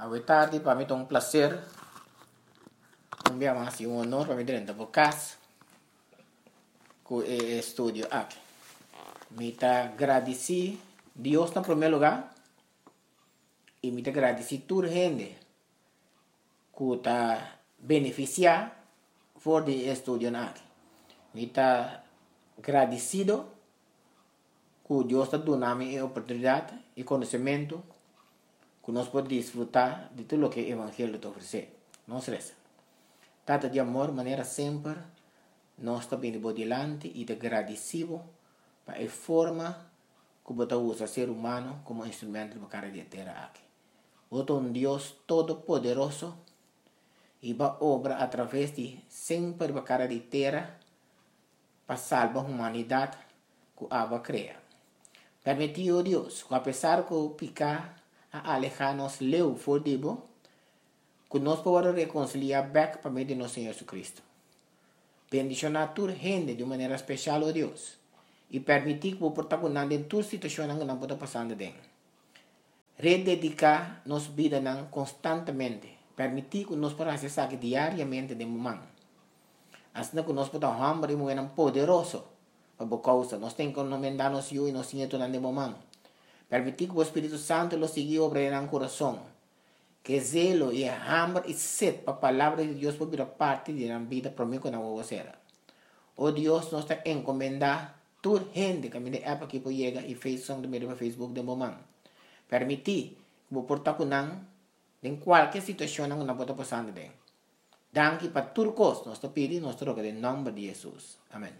Hoy tarde para mí es un placer, un día más y un honor para mí tener en podcast con el estudio aquí. Me agradeci Dios en primer lugar y me agradeci toda gente que está beneficiada por el estudio aquí. Me agradecido que Dios está dando la oportunidad y conocimiento que nos podemos disfrutar de todo lo que el Evangelio te ofrece. No estresa. Trata de amor, manera siempre, nós está bem por delante e te agradecido para a forma que você usa ser humano como instrumento para cara de terra aqui. Você é um Deus todo-poderoso e vai obra através de sempre para cara de terra para salvar a humanidade que a cria. Permitiu Deus que apesar que o picar a alejar-nos leu for debo, que nós podemos reconciliar back para meio de nosso Senhor Jesus Cristo. Bendicionar toda gente de maneira especial, oh Deus, e permitir que o protagonista em toda situação que não pode passar dentro. Rededicar nossa vida constantemente, permitir que nós podamos acessar diariamente de momento. Assim que nós podemos hambre e poderoso para a causa, nós temos que encomendar-nos e nós temos de momento. Permitir que o Espírito Santo lo siga obrando no coração. Que zelo e hambre e sede para a palavra de Deus por vir parte da vida para mim que não vou fazer. Oh Deus, nós está encomendar toda gente que me app aqui por chega e fez som do meu Facebook de momento. Permitir que eu portar com não em qualquer situação que não pode passar de dentro. Danke para tudo coisa, nós está pedindo, nós troca em nome de Jesus. Amém.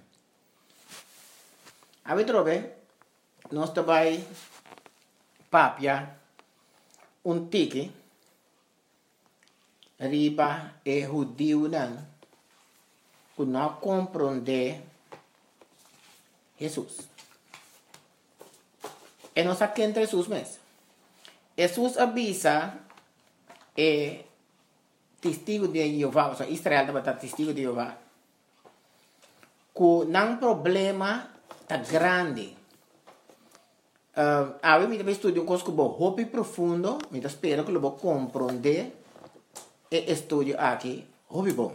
A ver, nós está vai papia tique riba e judío que não compreende Jesus. E nós aqui entre Jesus mesmo. Jesus avisa e testigo de Jeová, ou seja, Israel estava testigo de Jeová, que não problema tá grande. Eu me estudo um coisa que vou hopi profundo, me espero que eu vou compreender e estudo aqui, hopi bom.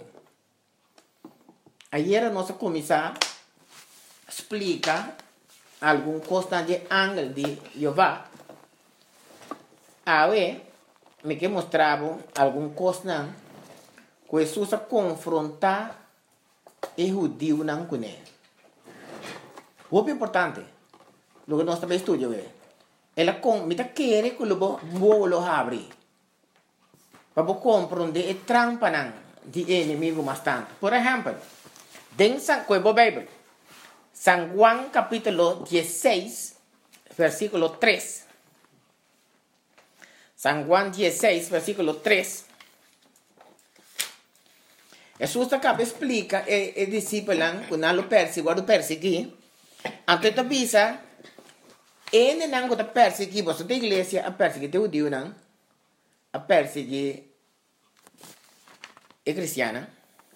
Ayer a nossa comissão explica algum coisa de ángel de Jeová. Me que mostrava algum coisa que Jesus a confrontar e judeu não com ele. Hopi importante. Lo que nós também estudamos ela me quer que eu vou abrir para compreender a trampa de inimigo bastante. Por exemplo, dentro da Bíblia, San Juan capítulo 16, versículo 3. San Juan 16, versículo 3. Jesus acaba explica e discípulo que não lo persegui, antes avisa ele não está perseguindo a igreja, a perseguir o Deus, a perseguir a cristiana.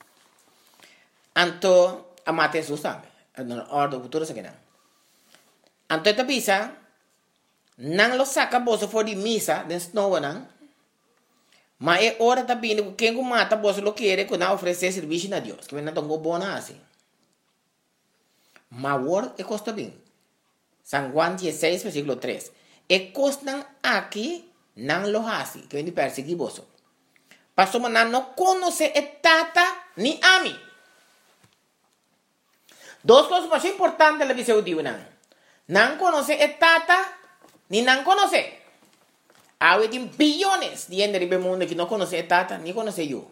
Anto a matar Jesus também. A ordem futura se queda. Anto está bisa, não lo saca bolsa fora de missa, de snow não. Mas é hora também que quem mata bolsa lo quer que não oferecer serviço a Deus, que não tão bom assim. Mas word é custa bem. San Juan 16, versículo 3. E costan aqui não lo hace, que vem perseguir você. Pastor, mas não conhece a tata ni a mim. Duas coisas mais importantes na visão de Deus. Não conhece a tata, ni não conhece. Há bilhões de gente no mundo que não conhece a tata, ni conhece eu.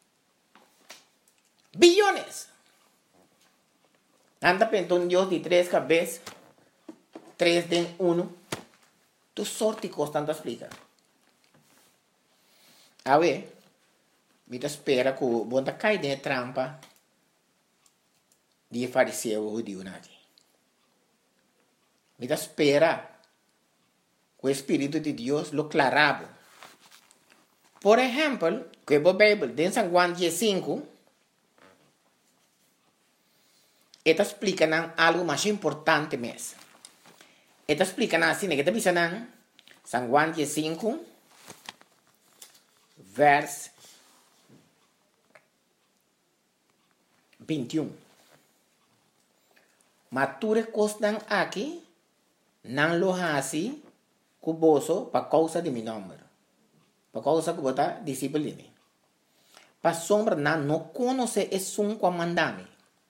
Bilhões. Anda pensando Deus de 3 cabeças. 3 de 1, tu sorte constante explica. Me espera que o bom cai de trampa de fariseu judeu aqui. Me espera que o Espírito de Deus lo clarava. Por exemplo, que a Bíblia, em San Juan 15, esta explica algo mais importante mesmo. Esta explica assim, que está dizendo San Juan 15, Vers 21. Mature costan aqui, não lo hasi, cuboso, para causa de meu número. Para causa que botar disciplina. Para sombra, não conhece é um comandame.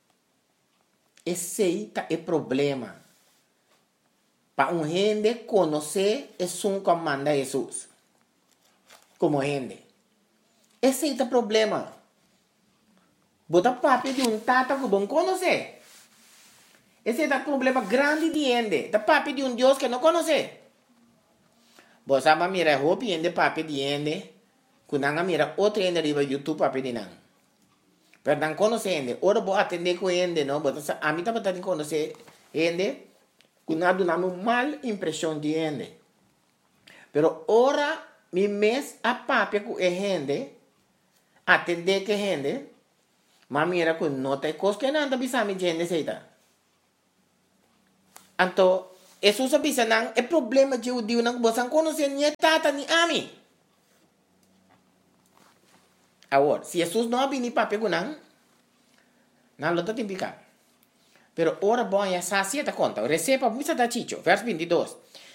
Esse é o problema. Para um gente conhecer é um comanda Jesus. Como gente. Esse é o problema. Bota papi de um tata que não conhece. Esse é o problema grande de gente. Da papi de um Deus que não conhece. Você sabe mira hopi gente papi de gente. Quando mira outro gente riba YouTube papi de não. Pero não conhece gente. Ora vou atender com gente, não. A mim também tem que conhecer gente. Quando dá uma mal impressão de gente. Pero ora mi mes a papi com gente. Atender que gente. Mas mira que não tem coisa que não bisa mi gente seita. Então, Jesus bisa nang é problema de judeu nang bosan conhecer ni tata ni ami. Agora, se Jesus não abrir ni papi com não lo tem picar. Pero ora bom ya sacia ta conta. Recepa muita da chicho. Verso 22.